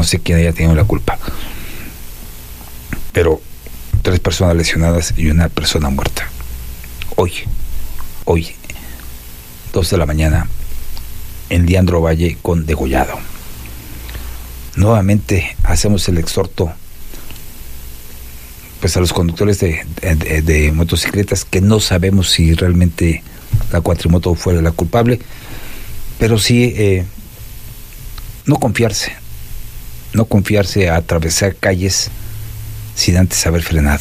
sé quién haya tenido la culpa. Pero 3 personas lesionadas y una persona muerta. Hoy, 2 de la mañana, en Leandro Valle con degollado. Nuevamente hacemos el exhorto pues a los conductores de motocicletas, que no sabemos si realmente la cuatrimoto fuera la culpable, pero sí no confiarse a atravesar calles sin antes haber frenado.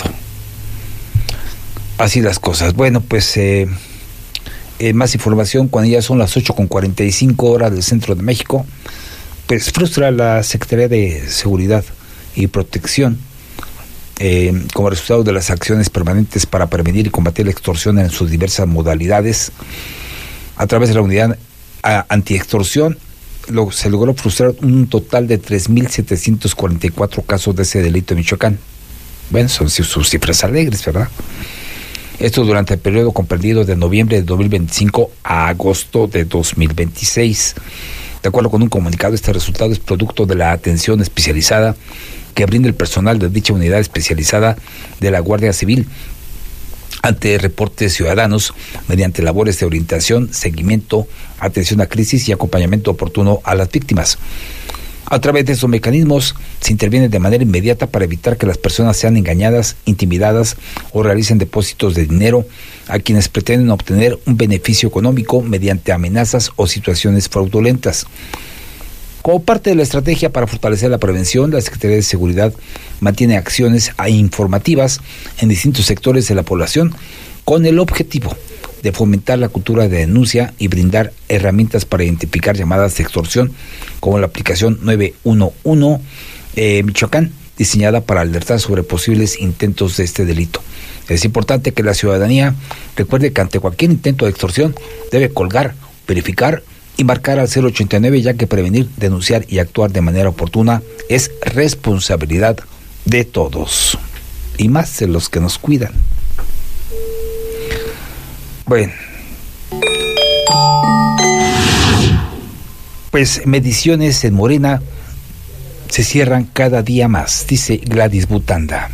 Así las cosas. Bueno, pues más información cuando ya son las 8:45 horas del centro de México. Pues frustra la Secretaría de Seguridad y Protección como resultado de las acciones permanentes para prevenir y combatir la extorsión en sus diversas modalidades. A través de la unidad antiextorsión se logró frustrar un total de 3,744 casos de ese delito en Michoacán. Bueno, son sus cifras alegres, ¿verdad? Esto durante el periodo comprendido de noviembre de 2025 a agosto de 2026. De acuerdo con un comunicado, este resultado es producto de la atención especializada que brinda el personal de dicha unidad especializada de la Guardia Civil ante reportes ciudadanos mediante labores de orientación, seguimiento, atención a crisis y acompañamiento oportuno a las víctimas. A través de estos mecanismos se interviene de manera inmediata para evitar que las personas sean engañadas, intimidadas o realicen depósitos de dinero a quienes pretenden obtener un beneficio económico mediante amenazas o situaciones fraudulentas. Como parte de la estrategia para fortalecer la prevención, la Secretaría de Seguridad mantiene acciones informativas en distintos sectores de la población con el objetivo de fomentar la cultura de denuncia y brindar herramientas para identificar llamadas de extorsión, como la aplicación 911 Michoacán, diseñada para alertar sobre posibles intentos de este delito. Es importante que la ciudadanía recuerde que ante cualquier intento de extorsión debe colgar, verificar y marcar al 089, ya que prevenir, denunciar y actuar de manera oportuna es responsabilidad de todos, y más de los que nos cuidan. Bueno, pues mediciones en Morena se cierran cada día más, dice Gladys Butanda.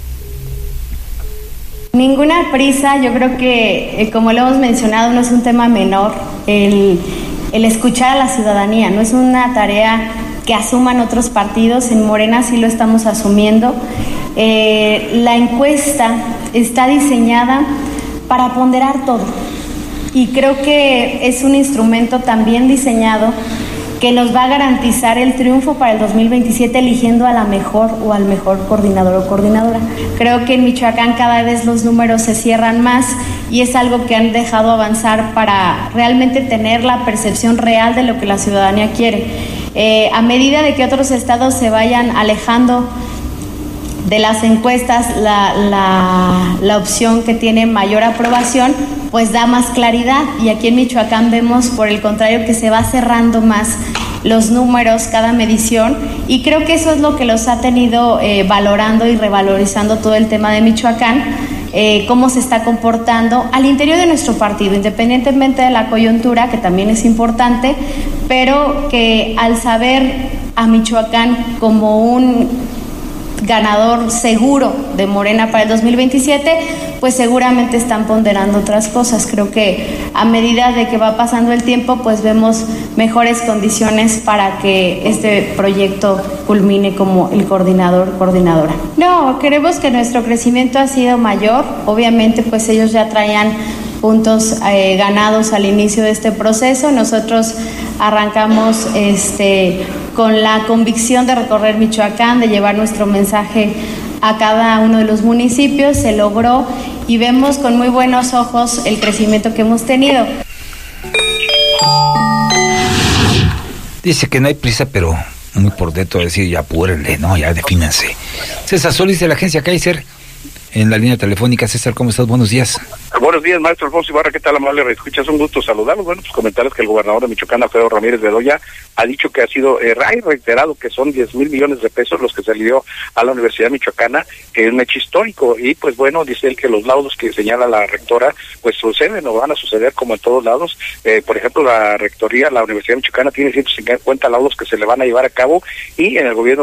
Ninguna prisa, yo creo que como lo hemos mencionado, no es un tema menor el escuchar a la ciudadanía, no es una tarea que asuman otros partidos. En Morena sí lo estamos asumiendo. La encuesta está diseñada para ponderar todo, y creo que es un instrumento también diseñado que nos va a garantizar el triunfo para el 2027 eligiendo a la mejor o al mejor coordinador o coordinadora. Creo que en Michoacán cada vez los números se cierran más y es algo que han dejado avanzar para realmente tener la percepción real de lo que la ciudadanía quiere. A medida de que otros estados se vayan alejando de las encuestas, la opción que tiene mayor aprobación pues da más claridad, y aquí en Michoacán vemos por el contrario que se va cerrando más los números cada medición, y creo que eso es lo que los ha tenido valorando y revalorizando todo el tema de Michoacán, cómo se está comportando al interior de nuestro partido, independientemente de la coyuntura, que también es importante, pero que al saber a Michoacán como un ganador seguro de Morena para el 2027, pues seguramente están ponderando otras cosas. Creo que a medida de que va pasando el tiempo, pues vemos mejores condiciones para que este proyecto culmine como el coordinadora. No, creemos que nuestro crecimiento ha sido mayor. Obviamente, pues ellos ya traían puntos ganados al inicio de este proceso. Nosotros arrancamos con la convicción de recorrer Michoacán, de llevar nuestro mensaje a cada uno de los municipios. Se logró y vemos con muy buenos ojos el crecimiento que hemos tenido. Dice que no hay prisa, pero muy por dentro decir, ya apúrenle, ¿no? Ya defínanse. César Solís de la agencia Kaiser, en la línea telefónica. César, ¿cómo estás? Buenos días. Buenos días, maestro Alfonso Ibarra, ¿qué tal, amable? Escuchas, un gusto saludarlos. Bueno, pues comentarles que el gobernador de Michoacán, Alfredo Ramírez Bedoya, ha dicho que ha sido reiterado que son 10,000 millones de pesos los que se le dio a la Universidad Michoacana, que es un hecho histórico, y pues bueno, dice él que los laudos que señala la rectora, pues suceden o van a suceder como en todos lados. Por ejemplo, la rectoría, la Universidad Michoacana tiene 150 laudos que se le van a llevar a cabo, y en el gobierno